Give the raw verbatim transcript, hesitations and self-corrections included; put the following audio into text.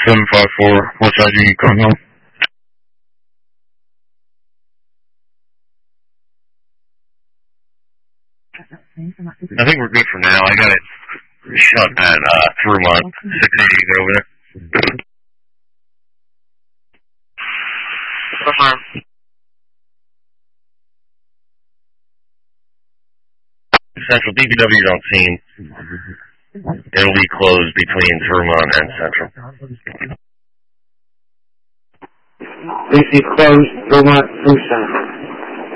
seven five four, what side you come home? I think we're good for now. I got it shut at uh, Fremont, six eighty, you go over there. Uh-huh. Central, D P W's on scene. It'll be closed between Fremont and Central. D C closed, Fremont through Central.